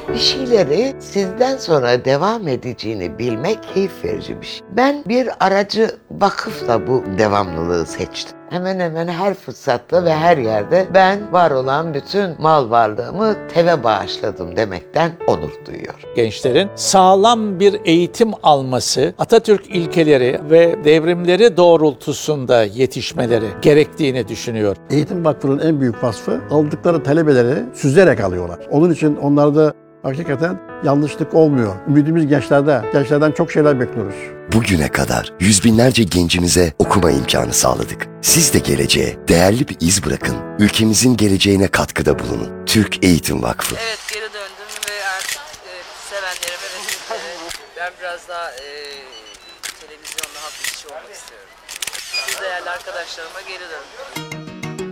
Bir şeyleri sizden sonra devam edeceğini bilmek keyif verici bir şey. Ben bir aracı vakıfla bu devamlılığı seçtim. Hemen hemen her fırsatta ve her yerde ben var olan bütün mal varlığımı TEV'e bağışladım demekten onur duyuyorum. Gençlerin sağlam bir eğitim alması, Atatürk ilkeleri ve devrimleri doğrultusunda yetişmeleri gerektiğini düşünüyor. Eğitim Vakfı'nın en büyük vasfı aldıkları talebeleri süzerek alıyorlar. Onun için onlarda hakikaten yanlışlık olmuyor. Ümidimiz gençlerde. Gençlerden çok şeyler bekliyoruz. Bugüne kadar yüz binlerce gencimize okuma imkanı sağladık. Siz de geleceğe değerli bir iz bırakın. Ülkemizin geleceğine katkıda bulunun. Türk Eğitim Vakfı. Evet, geri döndüm ve artık sevenlerime ve sizlere ben biraz daha televizyonda halk işçi olmak istiyorum. Bu değerli arkadaşlarıma geri döndüm.